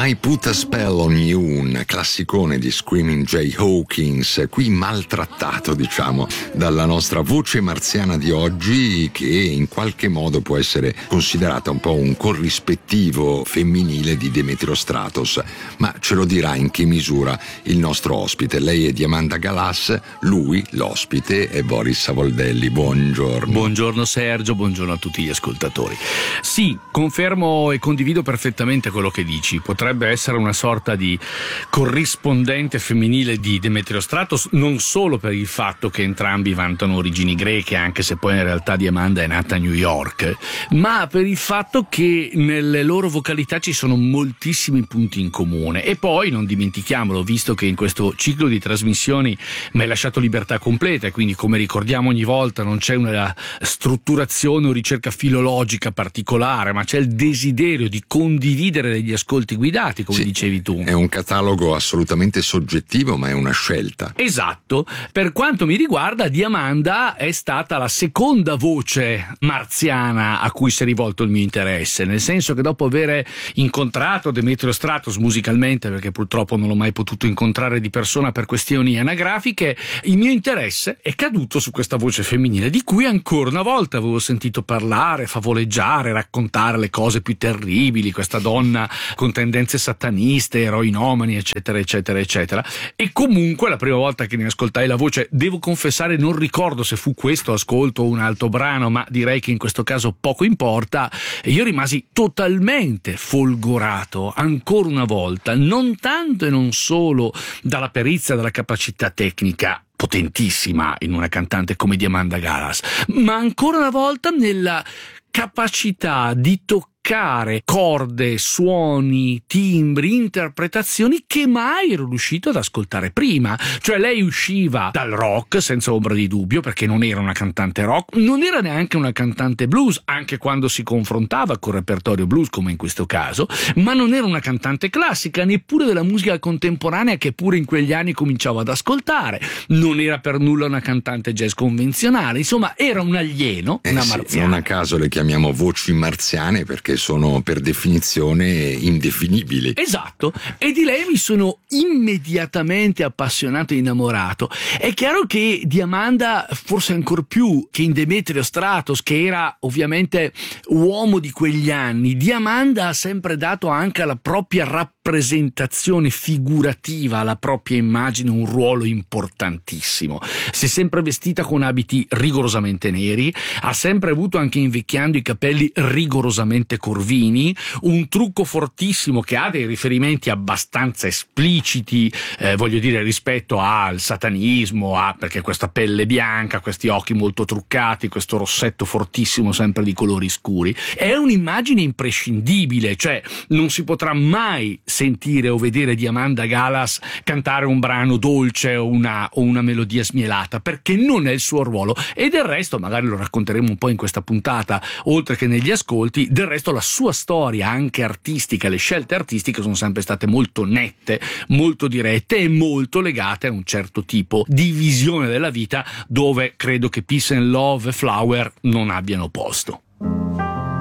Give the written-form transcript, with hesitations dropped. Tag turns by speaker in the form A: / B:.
A: I Put a Spell on You, un classicone di Screaming Jay Hawkins, qui maltrattato, diciamo, dalla nostra voce marziana di oggi, che in qualche modo può essere considerata un po' un corrispettivo femminile di Demetrio Stratos, ma ce lo dirà in che misura il nostro ospite. Lei è Diamanda Galas, lui, l'ospite, è Boris Savoldelli. Buongiorno.
B: Buongiorno Sergio, buongiorno a tutti gli ascoltatori. Sì, confermo e condivido perfettamente quello che dici. Potrebbe essere una sorta di corrispondente femminile di Demetrio Stratos, non solo per il fatto che entrambi vantano origini greche, anche se poi in realtà Diamanda è nata a New York, ma per il fatto che nelle loro vocalità ci sono moltissimi punti in comune. E poi non dimentichiamolo, visto che in questo ciclo di trasmissioni mi hai lasciato libertà completa, e quindi, come ricordiamo ogni volta, non c'è una strutturazione o ricerca filologica particolare, ma c'è il desiderio di condividere degli ascolti guidati, come dicevi tu.
A: È un catalogo assolutamente soggettivo, ma è una scelta.
B: Esatto. Per quanto mi riguarda, Diamanda è stata la seconda voce marziana a cui si è rivolto il mio interesse, nel senso che dopo aver incontrato Demetrio Stratos musicalmente, perché purtroppo non l'ho mai potuto incontrare di persona per questioni anagrafiche, il mio interesse è caduto su questa voce femminile, di cui ancora una volta avevo sentito parlare, favoleggiare, raccontare le cose più terribili, questa donna con tendenze sataniste, eroinomani, eccetera eccetera eccetera. E comunque la prima volta che ne ascoltai la voce, devo confessare, non ricordo se fu questo ascolto o un altro brano, ma direi che in questo caso poco importa, e io rimasi totalmente folgorato ancora una volta, non tanto e non solo dalla perizia, dalla capacità tecnica potentissima in una cantante come Diamanda Galas, ma ancora una volta nella capacità di toccare corde, suoni, timbri, interpretazioni che mai ero riuscito ad ascoltare prima. Cioè, lei usciva dal rock senza ombra di dubbio, perché non era una cantante rock, non era neanche una cantante blues, anche quando si confrontava col repertorio blues come in questo caso, ma non era una cantante classica, neppure della musica contemporanea che pure in quegli anni cominciavo ad ascoltare, non era per nulla una cantante jazz convenzionale, insomma era un alieno, una marziana.
A: Non a caso le chiamiamo voci marziane, perché sono per definizione indefinibili.
B: Esatto, e di lei mi sono immediatamente appassionato e innamorato. È chiaro che Diamanda, forse ancor più che in Demetrio Stratos, che era ovviamente uomo di quegli anni, Diamanda ha sempre dato anche alla propria rappresentazione figurativa, alla propria immagine, un ruolo importantissimo. Si è sempre vestita con abiti rigorosamente neri, ha sempre avuto, anche invecchiando, i capelli rigorosamente corvini, un trucco fortissimo che ha dei riferimenti abbastanza espliciti, voglio dire, rispetto al satanismo, perché questa pelle bianca, questi occhi molto truccati, questo rossetto fortissimo sempre di colori scuri, è un'immagine imprescindibile, cioè non si potrà mai sentire o vedere Diamanda Galas cantare un brano dolce o una melodia smielata, perché non è il suo ruolo. E del resto, magari lo racconteremo un po' in questa puntata, oltre che negli ascolti, del resto la sua storia anche artistica, le scelte artistiche sono sempre state molto nette, molto dirette e molto legate a un certo tipo di visione della vita, dove credo che Peace and Love e Flower non abbiano posto.